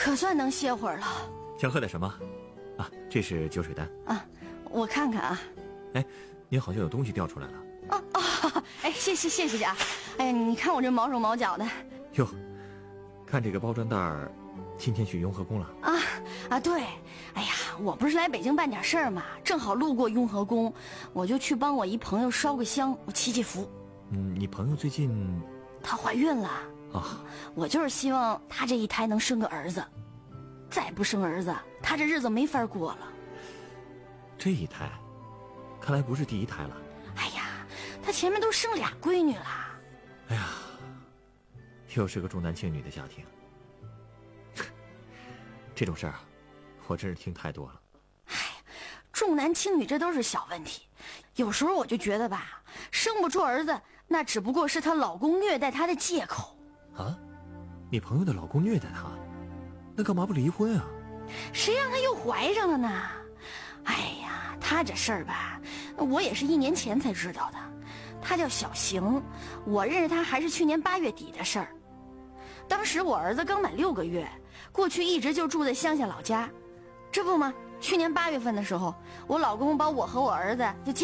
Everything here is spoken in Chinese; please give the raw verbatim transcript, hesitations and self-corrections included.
可算能歇会儿了。 想喝点什么？啊，这是酒水单啊，我看看啊。 哎，你好像有东西掉出来了。 哦哦，哎，谢谢谢谢啊。哎呀，你看我这毛手毛脚的。 哟，看这个包装袋儿，今天去雍和宫了。 啊啊，对。哎呀，我不是来北京办点事儿嘛，正好路过雍和宫，我就去帮我一朋友烧个香，我祈祈福。 嗯，你朋友最近她怀孕了啊？ 我就是希望她这一胎能生个儿子，再不生儿子，她这日子没法过了。 这一胎，看来不是第一胎了。 哎呀，她前面都生俩闺女了。 哎呀，又是个重男轻女的家庭。这种事儿啊，我真是听太多了。 哎，重男轻女这都是小问题，有时候我就觉得吧，生不出儿子，那只不过是她老公虐待她的借口。 啊？你朋友的老公虐待她，那干嘛不离婚啊？ 谁让她又怀上了呢？哎呀，她这事儿吧，我也是一年前才知道的。她叫小邢，我认识她还是去年八月底的事儿。当时我儿子刚满六个月，过去一直就住在乡下老家，这不吗？去年八月份的时候，我老公把我和我儿子就